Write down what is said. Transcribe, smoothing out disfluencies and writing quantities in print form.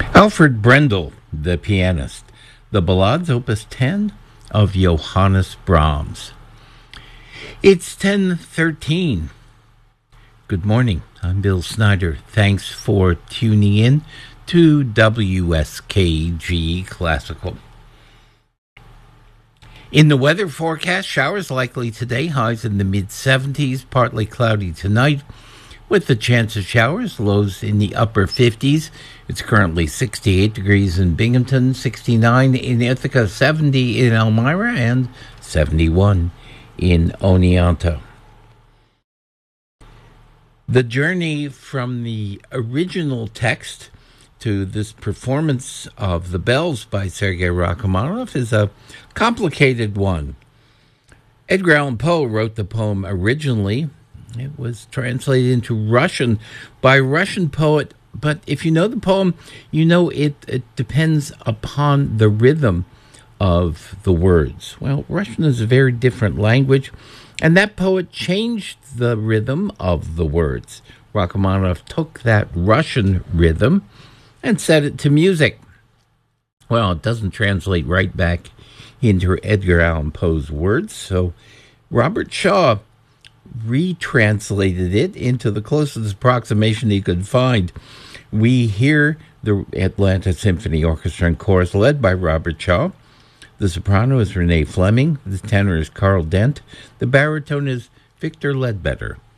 Alfred Brendel, the pianist. The Ballades, Opus 10 of Johannes Brahms. It's 10:13. Good morning. I'm Bill Snyder. Thanks for tuning in to WSKG Classical. In the weather forecast, showers likely today, highs in the mid-70s, partly cloudy tonight, with the chance of showers, lows in the upper 50s. It's currently 68 degrees in Binghamton, 69 in Ithaca, 70 in Elmira, and 71 in Oneonta. The journey from the original text to this performance of The Bells by Sergei Rachmaninoff is a complicated one. Edgar Allan Poe wrote the poem originally. It was translated into Russian by a Russian poet, but if you know the poem, you know it depends upon the rhythm of the words. Well, Russian is a very different language, and that poet changed the rhythm of the words. Rachmaninoff took that Russian rhythm and set it to music. Well, it doesn't translate right back into Edgar Allan Poe's words, so Robert Shaw retranslated it into the closest approximation he could find. We hear the Atlanta Symphony Orchestra and Chorus led by Robert Shaw. The soprano is Renee Fleming. The tenor is Carl Dent. The baritone is Victor Ledbetter.